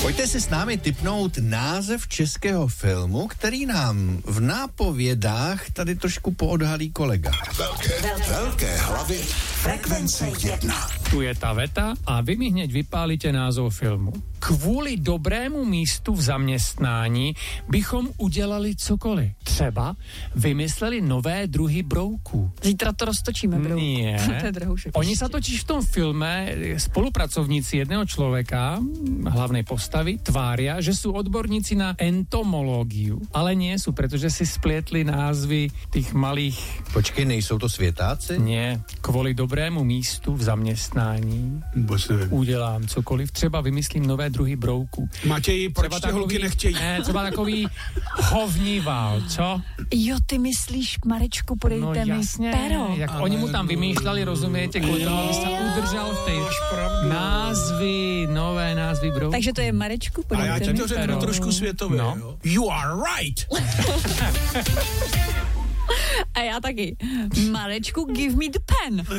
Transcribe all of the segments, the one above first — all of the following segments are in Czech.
Pojďte si s námi tipnout název českého filmu, který nám v nápovědách tady trošku poodhalí kolega. Velké hlavy Frekvence 1. Tu je ta veta a vy mi hneď vypálite názov filmu. Kvůli dobrému místu v zaměstnání bychom udělali cokoliv. Třeba vymysleli nové druhy brouků. Zítra to roztočíme, brouk. Nie. To je drahoušek. Oni sa totiž v tom filme spolupracovníci jedného človeka, hlavnej postavy, tvária, že sú odborníci na entomológiu. Ale nie sú, pretože si splietli názvy tých malých... Počkej, nejsou to světáci? Nie. Kvůli dobrému místu v zaměstnání udělám cokoliv. Třeba vymyslím nové druhy brouků. Matěji, proč ty holky nechtějí? Ne, třeba takový hovníval, co? Jo, ty myslíš, Marečku, podejte mi pero. Jak oni mu tam vymýšľali, rozumiete, kvůli tomu, aby sa udržal v tej názvy, nové názvy brouků. Takže to je Marečku, podejte mi pero. A já tě to řeknu trošku světově, jo? You are right! A já taky. Marečku, give me the pen.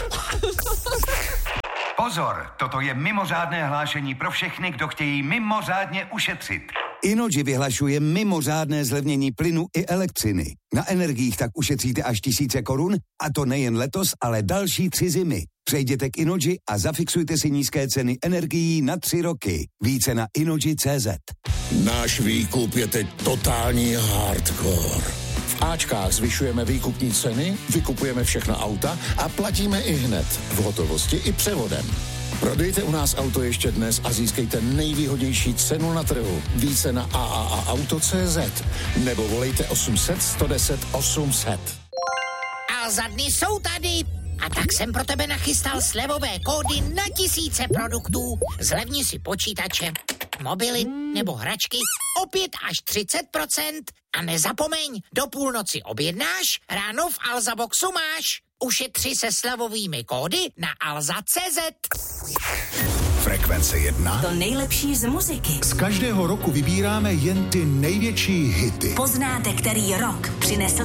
Pozor, toto je mimořádné hlášení pro všechny, kdo chtějí mimořádně ušetřit. Innogy vyhlašuje mimořádné zlevnění plynu i elektřiny. Na energiích tak ušetříte až 1000 korun, a to nejen letos, ale další 3 zimy. Přejděte k Innogy a zafixujte si nízké ceny energií na 3 roky. Více na Innogy.cz. Náš výkup je teď totální hardcore. V Ačkách zvyšujeme výkupní ceny, vykupujeme všechna auta a platíme i hned, v hotovosti i převodem. Prodejte u nás auto ještě dnes a získejte nejvýhodnější cenu na trhu. Více na AAAauto.cz nebo volejte 800 110 800. A za dny jsou tady. A tak jsem pro tebe nachystal slevové kódy na tisíce produktů. Zlevni si počítače, mobily nebo hračky o 5 až 30%. A nezapomeň, do půlnoci objednáš, ráno v Alza Boxu máš. Ušetři se slevovými kódy na alza.cz. Frekvence 1. To nejlepší z muziky. Z každého roku vybíráme jen ty největší hity. Poznáte, který rok přinesl